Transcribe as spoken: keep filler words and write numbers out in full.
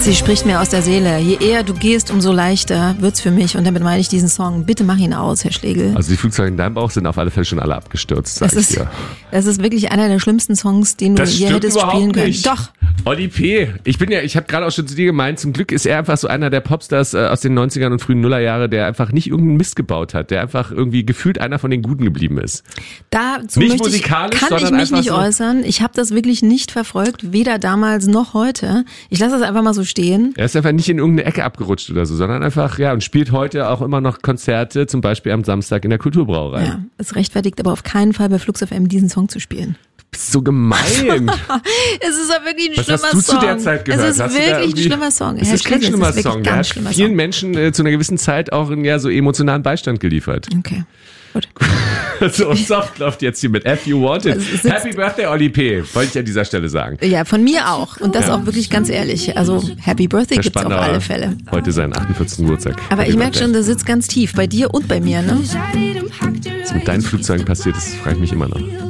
Sie spricht mir aus der Seele. Je eher du gehst, umso leichter wird's für mich. Und damit meine ich diesen Song. Bitte mach ihn aus, Herr Schlegel. Also die Flugzeuge in deinem Bauch sind auf alle Fälle schon alle abgestürzt, sag das ich ist, dir. Das ist wirklich einer der schlimmsten Songs, den du Das je hättest spielen können. Nicht. Doch. Olli P. Ich bin ja, ich habe gerade auch schon zu dir gemeint, zum Glück ist er einfach so einer der Popstars äh, aus den neunzigern und frühen Nullerjahre, der einfach nicht irgendeinen Mist gebaut hat, der einfach irgendwie gefühlt einer von den Guten geblieben ist. Dazu nicht möchte ich, musikalisch, kann ich sondern mich nicht so äußern. Ich habe das wirklich nicht verfolgt, weder damals noch heute. Ich lasse das einfach mal so stehen. Er ist einfach nicht in irgendeine Ecke abgerutscht oder so, sondern einfach, ja, und spielt heute auch immer noch Konzerte, zum Beispiel am Samstag in der Kulturbrauerei. Ja, es rechtfertigt aber auf keinen Fall bei Flux F M diesen Song zu spielen. Du bist so gemein. Es ist aber wirklich ein Was schlimmer hast du Song. zu der Zeit gehört? Es ist hast wirklich ein schlimmer Song. Es Herr ist kein Schlegel, schlimmer es ist Song. wirklich Der ganz hat schlimmer vielen Song. Menschen äh, zu einer gewissen Zeit auch ja, so emotionalen Beistand geliefert. Okay, gut. So soft läuft jetzt hier mit F You Wanted. Also Happy Birthday, Olli P. Wollte ich an dieser Stelle sagen. Ja, von mir auch. Und das Ja. auch wirklich ganz ehrlich. Also Happy Birthday Herr gibt's auf Spandauer, alle Fälle. Heute seinen achtundvierzigsten Geburtstag. Aber Happy ich merke Birthday. schon, der sitzt ganz tief. Bei dir und bei mir, ne? Was mit deinen Flugzeugen passiert ist, frage ich mich immer noch.